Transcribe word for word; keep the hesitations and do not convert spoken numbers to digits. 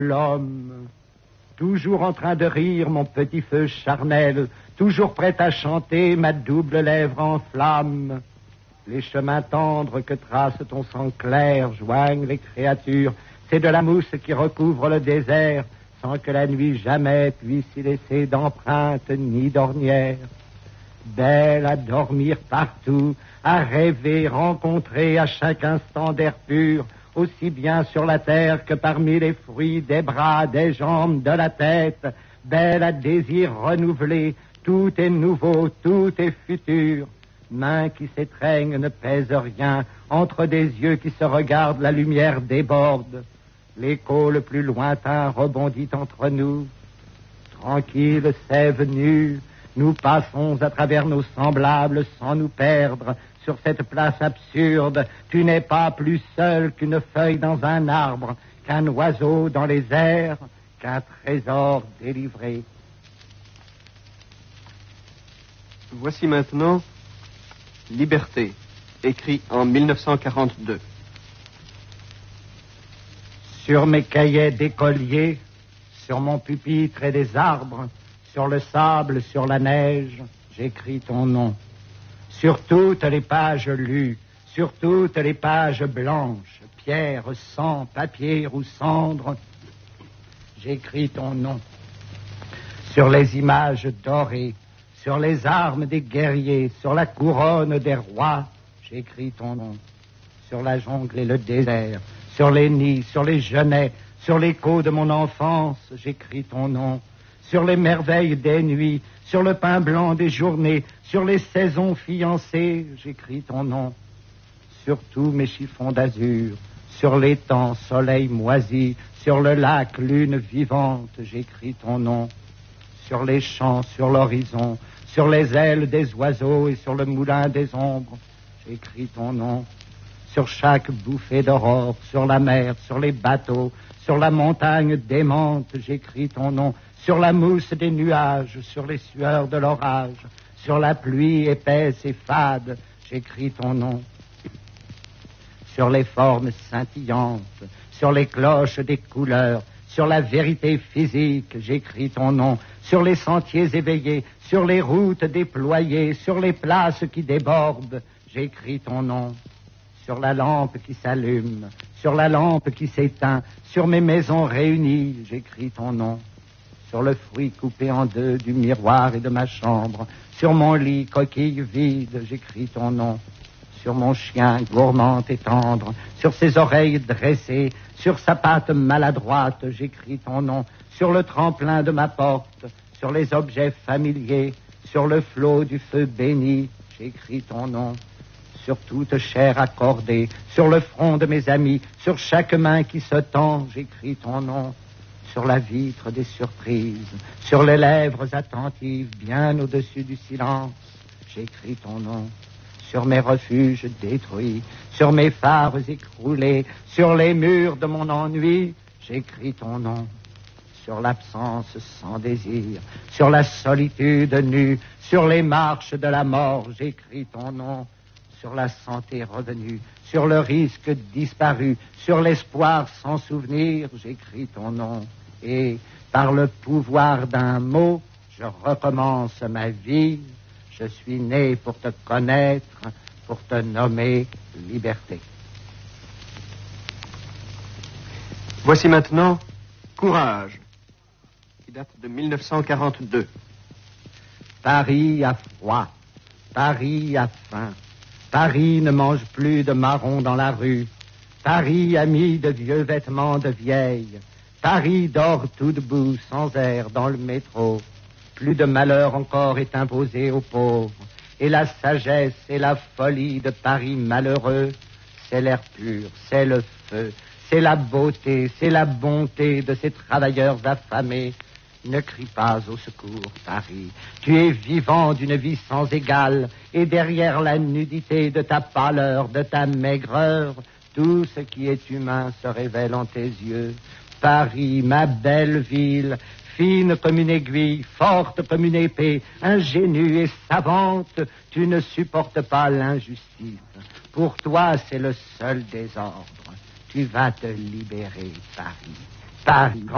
L'homme, toujours en train de rire mon petit feu charnel, toujours prêt à chanter ma double lèvre en flamme. Les chemins tendres que trace ton sang clair joignent les créatures. C'est de la mousse qui recouvre le désert, sans que la nuit jamais puisse y laisser d'empreintes ni d'ornières. Belle à dormir partout, à rêver, rencontrer à chaque instant d'air pur, aussi bien sur la terre que parmi les fruits des bras, des jambes, de la tête. Belle à désir renouvelé, tout est nouveau, tout est futur. Mains qui s'étreignent ne pèsent rien, entre des yeux qui se regardent la lumière déborde. L'écho le plus lointain rebondit entre nous. Tranquille, c'est venu, nous passons à travers nos semblables sans nous perdre. Sur cette place absurde, tu n'es pas plus seul qu'une feuille dans un arbre, qu'un oiseau dans les airs, qu'un trésor délivré. Voici maintenant Liberté, écrit en mille neuf cent quarante-deux. Sur mes cahiers d'écolier, sur mon pupitre et des arbres, sur le sable, sur la neige, j'écris ton nom. Sur toutes les pages lues, sur toutes les pages blanches, pierre, sang, papier ou cendre, j'écris ton nom. Sur les images dorées, sur les armes des guerriers, sur la couronne des rois, j'écris ton nom. Sur la jungle et le désert, sur les nids, sur les genêts, sur l'écho de mon enfance, j'écris ton nom. Sur les merveilles des nuits, sur le pain blanc des journées, sur les saisons fiancées, j'écris ton nom. Sur tous mes chiffons d'azur, sur l'étang, soleil moisi, sur le lac, lune vivante, j'écris ton nom. Sur les champs, sur l'horizon, sur les ailes des oiseaux et sur le moulin des ombres, j'écris ton nom. Sur chaque bouffée d'aurore, sur la mer, sur les bateaux, sur la montagne démente, j'écris ton nom. Sur la mousse des nuages, sur les sueurs de l'orage, sur la pluie épaisse et fade, j'écris ton nom. Sur les formes scintillantes, sur les cloches des couleurs, sur la vérité physique, j'écris ton nom. Sur les sentiers éveillés, sur les routes déployées, sur les places qui débordent, j'écris ton nom. Sur la lampe qui s'allume, sur la lampe qui s'éteint, sur mes maisons réunies, j'écris ton nom. Sur le fruit coupé en deux du miroir et de ma chambre, sur mon lit, coquille vide, j'écris ton nom. Sur mon chien, gourmand et tendre, sur ses oreilles dressées, sur sa patte maladroite, j'écris ton nom. Sur le tremplin de ma porte, sur les objets familiers, sur le flot du feu béni, j'écris ton nom. Sur toute chair accordée, sur le front de mes amis, sur chaque main qui se tend, j'écris ton nom. Sur la vitre des surprises, sur les lèvres attentives, bien au-dessus du silence, j'écris ton nom. Sur mes refuges détruits, sur mes phares écroulés, sur les murs de mon ennui, j'écris ton nom. Sur l'absence sans désir, sur la solitude nue, sur les marches de la mort, j'écris ton nom. Sur la santé revenue, sur le risque disparu, sur l'espoir sans souvenir, j'écris ton nom. Et par le pouvoir d'un mot, je recommence ma vie. Je suis né pour te connaître, pour te nommer Liberté. Voici maintenant Courage, qui date de mille neuf cent quarante-deux. Paris a froid, Paris a faim, Paris ne mange plus de marrons dans la rue, Paris a mis de vieux vêtements de vieilles, Paris dort tout debout, sans air, dans le métro. Plus de malheur encore est imposé aux pauvres. Et la sagesse et la folie de Paris malheureux, c'est l'air pur, c'est le feu, c'est la beauté, c'est la bonté de ces travailleurs affamés. Ne crie pas au secours, Paris. Tu es vivant d'une vie sans égale, et derrière la nudité de ta pâleur, de ta maigreur, tout ce qui est humain se révèle en tes yeux. Paris, ma belle ville, fine comme une aiguille, forte comme une épée, ingénue et savante, tu ne supportes pas l'injustice. Pour toi, c'est le seul désordre. Tu vas te libérer, Paris. Paris.